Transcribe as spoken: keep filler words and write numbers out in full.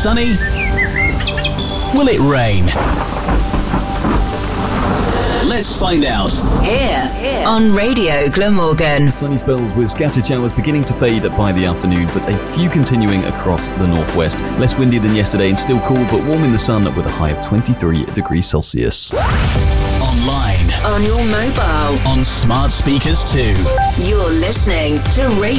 sunny? Will it rain? Let's find out. Here, Here. on Radio Glamorgan. Sunny spells with scattered showers beginning to fade by the afternoon, but a few continuing across the northwest. Less windy than yesterday and still cool, but warm in the sun with a high of twenty-three degrees Celsius. Online. On your mobile. On smart speakers too. You're listening to Radio